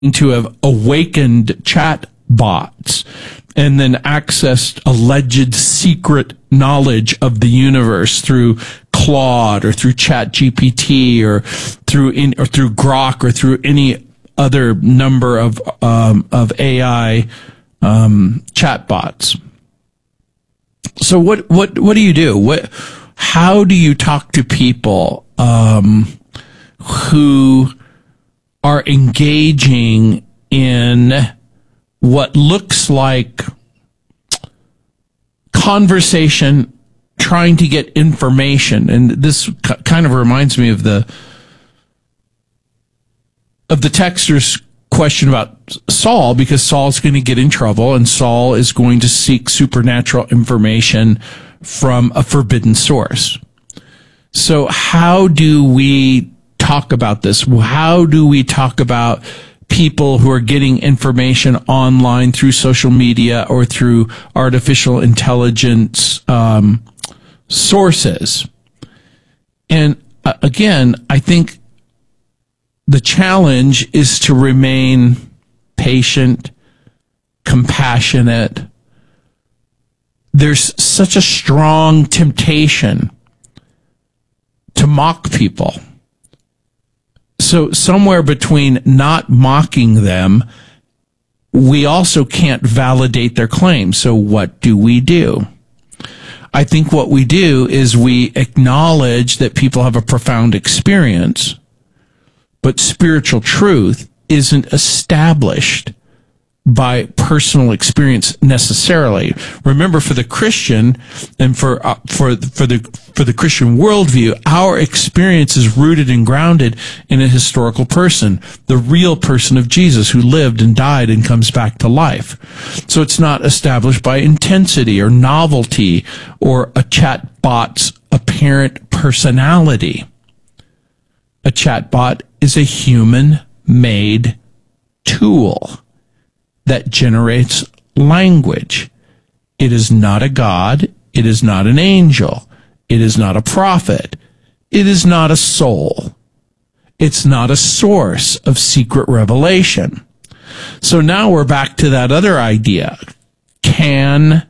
to have awakened chat bots and then accessed alleged secret knowledge of the universe through Claude or through ChatGPT or through Grok or through any other number of AI chatbots. So what do you do? How do you talk to people who are engaging in what looks like conversation, trying to get information? And this kind of reminds me of the texter's question about Saul, because Saul's going to get in trouble and Saul is going to seek supernatural information from a forbidden source. So how do we talk about this? How do we talk about people who are getting information online through social media or through artificial intelligence sources? And again, I think the challenge is to remain patient, compassionate. There's such a strong temptation to mock people. So somewhere between not mocking them, we also can't validate their claims. So what do? I think what we do is we acknowledge that people have a profound experience, but spiritual truth isn't established by personal experience necessarily. Remember, for the Christian and for the Christian worldview, our experience is rooted and grounded in a historical person, the real person of Jesus, who lived and died and comes back to life. So it's not established by intensity or novelty or a chatbot's apparent personality. A chatbot is a human-made tool that generates language. It is not a god. It is not an angel. It is not a prophet. It is not a soul. It's not a source of secret revelation. So now we're back to that other idea. Can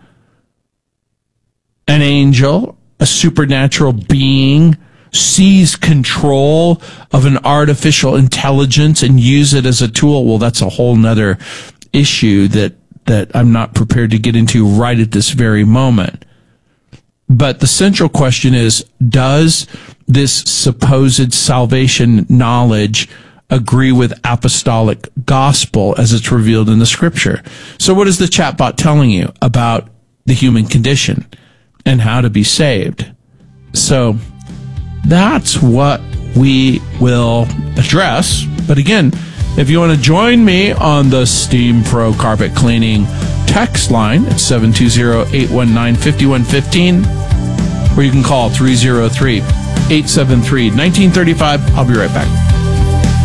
an angel, a supernatural being, seize control of an artificial intelligence and use it as a tool? Well, that's a whole nother issue that I'm not prepared to get into right at this very moment. But the central question is, does this supposed salvation knowledge agree with apostolic gospel as it's revealed in the scripture? So what is the chatbot telling you about the human condition and how to be saved? So that's what we will address. But again, if you want to join me on the Steam Pro carpet cleaning text line at 720-819-5115, or you can call 303-873-1935. I'll be right back.